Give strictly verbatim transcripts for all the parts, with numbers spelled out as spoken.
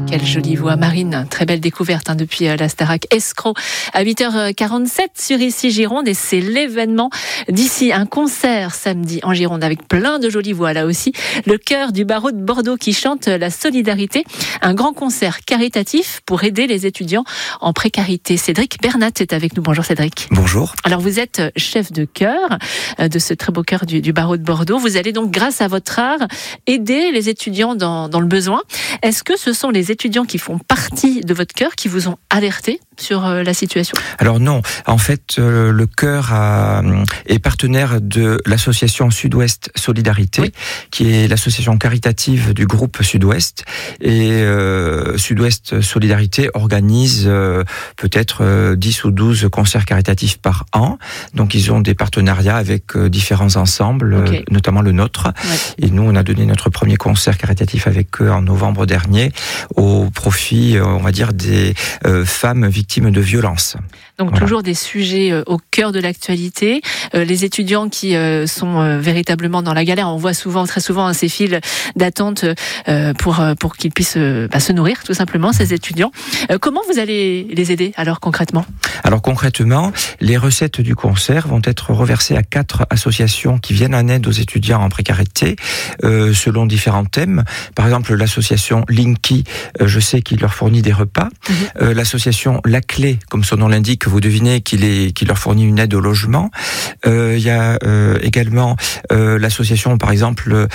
Quelle jolie voix, Marine. Très belle découverte hein, depuis euh, la Starac Escroc à huit heures quarante-sept sur Ici Gironde. Et c'est l'événement d'ici. Un concert samedi en Gironde avec plein de jolies voix là aussi. Le chœur du barreau de Bordeaux qui chante la solidarité. Un grand concert caritatif pour aider les étudiants en précarité. Cédric Bernat est avec nous. Bonjour Cédric. Bonjour. Alors vous êtes chef de chœur de ce très beau chœur du, du barreau de Bordeaux. Vous allez donc grâce à votre art aider les étudiants dans, dans le besoin. Est-ce que ce sont les étudiants qui font partie de votre chœur qui vous ont alerté sur euh, la situation? Alors non, en fait euh, le chœur a, est partenaire de l'association Sud-Ouest Solidarité, oui. qui est l'association caritative du groupe Sud-Ouest, et euh, Sud-Ouest Solidarité organise euh, peut-être euh, dix ou douze concerts caritatifs par an, donc ils ont des partenariats avec euh, différents ensembles, okay. euh, notamment le nôtre, ouais. et nous on a donné notre premier concert caritatif avec eux en novembre dernier au profit, on va dire, des euh, femmes victimes de violences. Donc voilà. Toujours des sujets euh, au cœur de l'actualité. Euh, les étudiants qui euh, sont euh, véritablement dans la galère, on voit souvent, très souvent, hein, ces files d'attente euh, pour euh, pour qu'ils puissent euh, bah, se nourrir, tout simplement, ces étudiants. Euh, comment vous allez les aider alors concrètement? Alors concrètement, les recettes du concert vont être reversées à quatre associations qui viennent en aide aux étudiants en précarité, euh, selon différents thèmes. Par exemple, l'association Linky, euh, je sais qu'il leur fournit des repas. Mmh. Euh, l'association La Clé, comme son nom l'indique, vous devinez qu'il est, qu'il leur fournit une aide au logement. Euh, il y a euh, également euh, l'association, par exemple,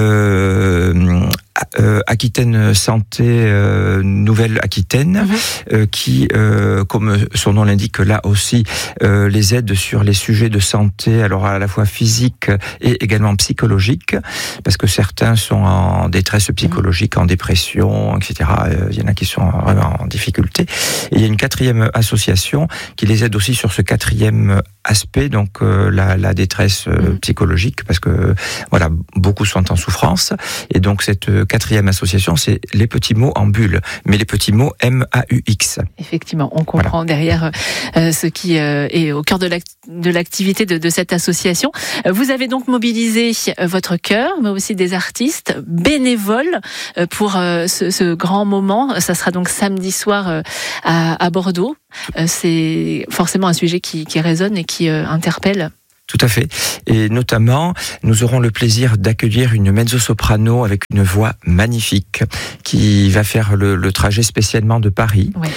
euh, Euh, Aquitaine Santé euh, Nouvelle-Aquitaine, mmh. euh, qui, euh, comme son nom l'indique, là aussi, euh, les aide sur les sujets de santé, alors à la fois physique et également psychologique, parce que certains sont en détresse psychologique, en dépression, et cetera. Euh, il y en a qui sont vraiment en difficulté. Et il y a une quatrième association qui les aide aussi sur ce quatrième aspect, donc euh, la, la détresse euh, mmh. psychologique, parce que voilà, beaucoup sont en souffrance, et donc cette quatrième association, c'est les petits mots en bulle, mais les petits mots M A U X. Effectivement, on comprend voilà. derrière euh, ce qui euh, est au cœur de, l'act- de l'activité de, de cette association. Vous avez donc mobilisé votre chœur, mais aussi des artistes bénévoles pour euh, ce, ce grand moment. Ça sera donc samedi soir euh, à, à Bordeaux. Euh, c'est forcément un sujet qui, qui résonne et qui euh, interpelle. Tout à fait. Et notamment, nous aurons le plaisir d'accueillir une mezzo-soprano avec une voix magnifique qui va faire le, le trajet spécialement de Paris. Ouais.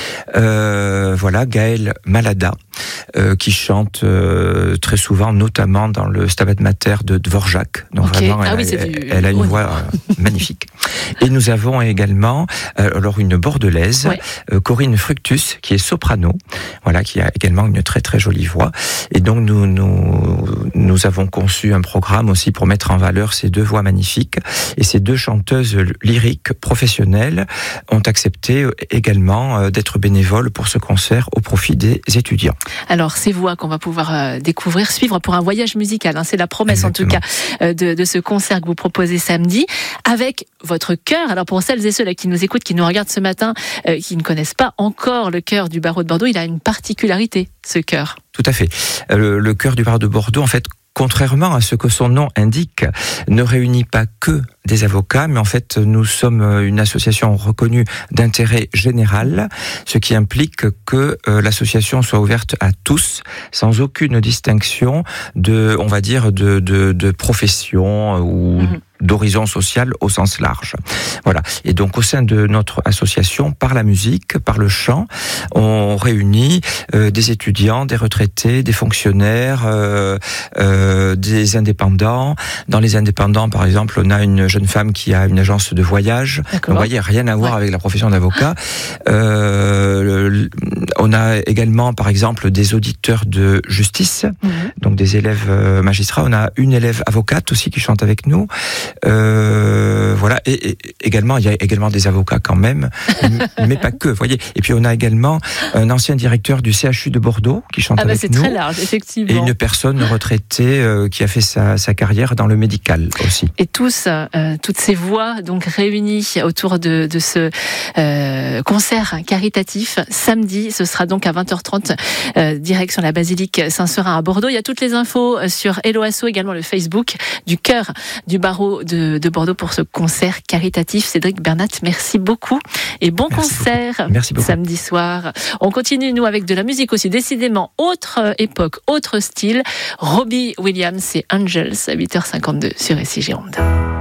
Euh, voilà, Gaëlle Malada, euh, qui chante euh, très souvent, notamment dans le Stabat Mater de Dvorak. Donc okay. vraiment, elle, ah oui, a, du... elle a une voix euh, magnifique. Et nous avons également euh, alors une bordelaise, ouais. euh, Corinne Fructus, qui est soprano, voilà, qui a également une très très jolie voix. Et donc nous nous Nous avons conçu un programme aussi pour mettre en valeur ces deux voix magnifiques. Et ces deux chanteuses lyriques professionnelles ont accepté également d'être bénévoles pour ce concert au profit des étudiants. Alors, ces voix qu'on va pouvoir découvrir, suivre pour un voyage musical, hein, c'est la promesse Exactement. en tout cas de, de ce concert que vous proposez samedi, avec votre chœur. Alors, pour celles et ceux là qui nous écoutent, qui nous regardent ce matin, euh, qui ne connaissent pas encore le chœur du barreau de Bordeaux, il a une particularité, ce chœur. Tout à fait. Le, le chœur du barreau de Bordeaux, en fait, contrairement à ce que son nom indique, ne réunit pas que des avocats, mais en fait, nous sommes une association reconnue d'intérêt général, ce qui implique que euh, l'association soit ouverte à tous, sans aucune distinction de, on va dire, de, de, de profession ou mmh. d'horizon social au sens large. Voilà. Et donc, au sein de notre association, par la musique, par le chant, on réunit euh, des étudiants, des retraités, des fonctionnaires, euh, euh, des indépendants. Dans les indépendants, par exemple, on a une jeune femme qui a une agence de voyage. Donc, vous voyez, rien à voir ouais. avec la profession d'avocat. Euh, on a également, par exemple, des auditeurs de justice, mmh. donc des élèves magistrats. On a une élève avocate aussi qui chante avec nous. Euh, voilà, et, et également il y a également des avocats quand même, mais pas que, vous voyez. Et puis on a également un ancien directeur du C H U de Bordeaux qui chante ah bah avec c'est nous. C'est très large, effectivement. Et une personne retraitée euh, qui a fait sa, sa carrière dans le médical aussi. Et tous, euh, toutes ces voix donc réunies autour de, de ce euh, concert caritatif samedi. Ce sera donc à vingt heures trente, euh, direction la basilique Saint-Seurin à Bordeaux. Il y a toutes les infos sur Hello Asso, également le Facebook du chœur du barreau radio de, de Bordeaux pour ce concert caritatif. Cédric Bernat, merci beaucoup et bon merci concert beaucoup. Merci beaucoup. Samedi soir. On continue, nous, avec de la musique aussi, décidément, autre époque, autre style. Robbie Williams et Angels à huit heures cinquante-deux sur R C J Gironde.